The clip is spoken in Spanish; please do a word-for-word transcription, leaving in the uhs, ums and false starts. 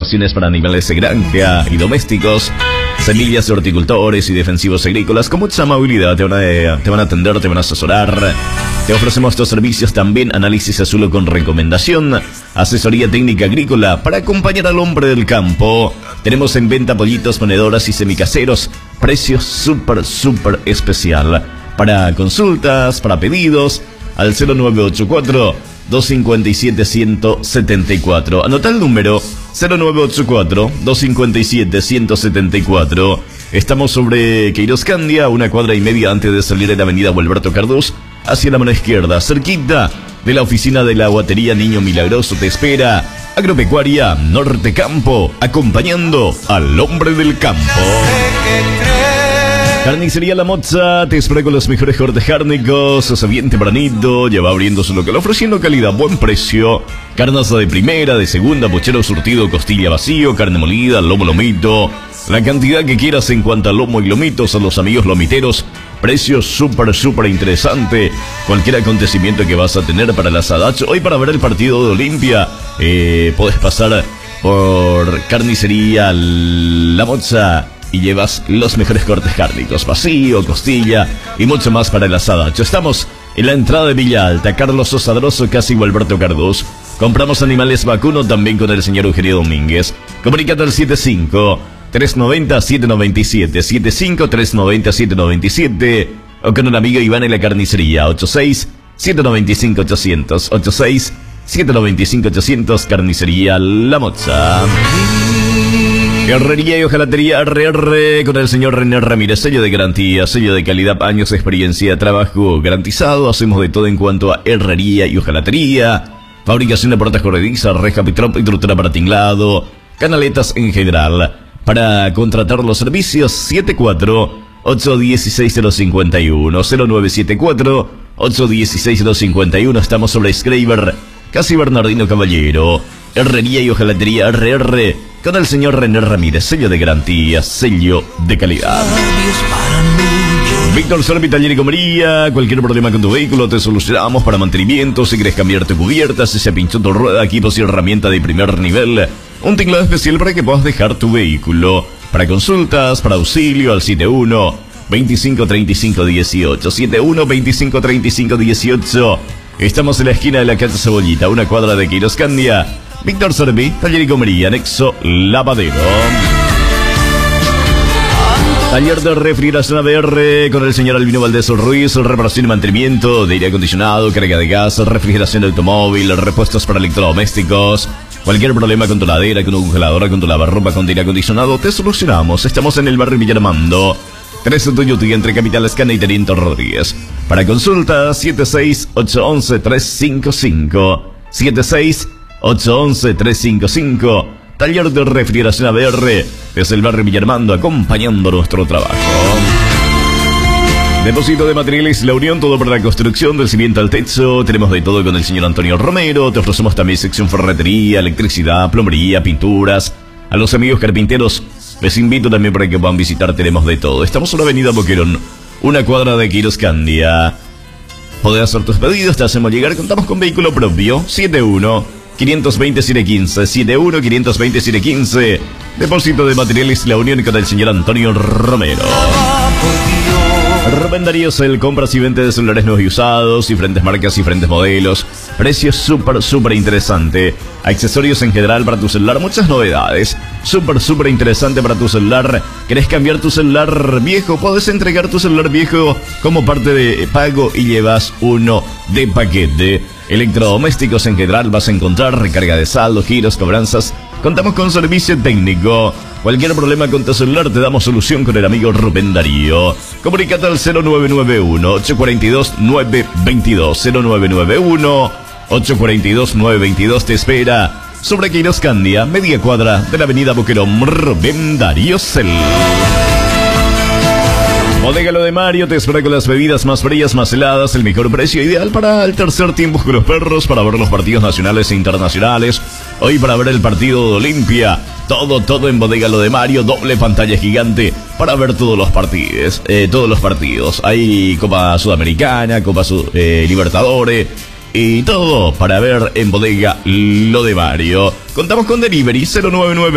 raciones para animales de granja y domésticos, semillas de horticultores y defensivos agrícolas. Con mucha amabilidad te van a, te van a atender, te van a asesorar. Te ofrecemos estos servicios también: análisis a suelo con recomendación, asesoría técnica agrícola para acompañar al hombre del campo. Tenemos en venta pollitos, ponedoras y semicaseros. Precios súper, súper especial. Para consultas, para pedidos, al cero nueve ocho cuatro, dos cinco siete, uno cero siete cuatro. Anota el número: cero nueve ocho cuatro, dos cinco siete, uno cero siete cuatro. Estamos sobre Queiroscandia, una cuadra y media antes de salir de la avenida Gualberto Cardús, hacia la mano izquierda, cerquita de la oficina de la aguatería Niño Milagroso. Te espera Agropecuaria Norte Campo, acompañando al hombre del campo. Carnicería La Moza te espera con los mejores cortes cárnicos. Hace bien tempranito, ya va abriendo su local ofreciendo calidad, buen precio. Carnaza de primera, de segunda, puchero surtido, costilla vacío, carne molida, lomo, lomito. La cantidad que quieras en cuanto a lomo y lomitos a los amigos lomiteros. Precio súper, súper interesante. Cualquier acontecimiento que vas a tener para la Sadacho. Hoy para ver el partido de Olimpia, eh, podés pasar por Carnicería La Moza y llevas los mejores cortes cárnicos, vacío, costilla y mucho más para el asadacho. Estamos en la entrada de Villa Alta, Carlos Osadroso, casi Gualberto Cardús. Compramos animales vacuno también con el señor Eugenio Domínguez. Comunicate al setenta y cinco, trescientos noventa, setecientos noventa y siete, setenta y cinco, trescientos noventa, setecientos noventa y siete, o con un amigo Iván en la carnicería, ochenta y seis, setecientos noventa y cinco, ochocientos, ochenta y seis, setecientos noventa y cinco, ochocientos, Carnicería La Moza. Herrería y hojalatería R R con el señor René Ramírez, sello de garantía, sello de calidad, años de experiencia, trabajo garantizado. Hacemos de todo en cuanto a herrería y hojalatería, fabricación de puertas corredizas, reja, pitrop y estructura para tinglado, canaletas en general. Para contratar los servicios, siete cuatro, ocho uno seis, cero cinco uno, cero nueve siete cuatro, ocho uno seis, cero cinco uno. Estamos sobre Schreiber, casi Bernardino Caballero. Herrería y hojalatería R R con el señor René Ramírez, sello de garantía, sello de calidad. Víctor Servi, taller y comería. Cualquier problema con tu vehículo te solucionamos para mantenimiento. Si quieres cambiar tu cubierta, si se pinchó tu rueda, equipos y herramienta de primer nivel, un tinglado especial para que puedas dejar tu vehículo. Para consultas, para auxilio, al setenta y uno, veinticinco, treinta y cinco, dieciocho, setenta y uno, veinticinco, treinta y cinco, dieciocho. Estamos en la esquina de la calle Cebollita, una cuadra de Queiroscandia. Víctor Servi, taller y comería, anexo lavadero. Taller de refrigeración A B R con el señor Albino Valdés Ruiz, reparación y mantenimiento de aire acondicionado, carga de gas, refrigeración de automóvil, repuestos para electrodomésticos. Cualquier problema con tu ladera, con tu congeladora, con tu lavarropa, con aire acondicionado, te solucionamos. Estamos en el barrio Villarmando, tres Tuyuti, entre Capital Escana y Teniente Rodríguez. Para consultas, siete seis, ocho uno uno, tres cinco cinco, siete seis, ocho uno uno, tres cinco cinco. Taller de refrigeración A B R desde el barrio Villarmando, acompañando nuestro trabajo. Depósito de materiales La Unión, todo para la construcción, del cimiento al techo. Tenemos de todo con el señor Antonio Romero. Te ofrecemos también sección ferretería, electricidad, plomería, pinturas. A los amigos carpinteros les invito también para que puedan visitar. Tenemos de todo. Estamos en la avenida Boquerón, una cuadra de Queiroscandia. Podés hacer tus pedidos, te hacemos llegar. Contamos con vehículo propio. Setenta y uno, quinientos veinte, siete quince, setenta y uno, quinientos veinte, siete quince. Depósito de materiales La Unión con el señor Antonio Romero. Rubén Darío Cel, compras y ventas de celulares nuevos y usados, diferentes marcas y diferentes modelos. Precios súper, súper interesante. Accesorios en general para tu celular, muchas novedades. Súper, súper interesante para tu celular. ¿Querés cambiar tu celular viejo? Podés entregar tu celular viejo como parte de pago y llevas uno de paquete. Electrodomésticos en general vas a encontrar recarga de saldo, giros, cobranzas. Contamos con servicio técnico. Cualquier problema con tu celular te damos solución con el amigo Rubén Darío. Comunicate al cero nueve nueve uno, ocho cuatro dos, nueve dos dos. cero nueve nueve uno, ocho cuatro dos, nueve dos dos. Te espera sobre Queiroscandia, media cuadra de la avenida Boquerón. Rubén Darío Cel. Bodega Lo de Mario te espera con las bebidas más frías, más heladas, el mejor precio, ideal para el tercer tiempo con los perros, para ver los partidos nacionales e internacionales. Hoy para ver el partido de Olimpia. Todo, todo en Bodega Lo de Mario, doble pantalla gigante para ver todos los partidos. Eh, todos los partidos. Hay Copa Sudamericana, Copa Sud eh, Libertadores y todo para ver en Bodega Lo de Mario. Contamos con delivery cero nueve nueve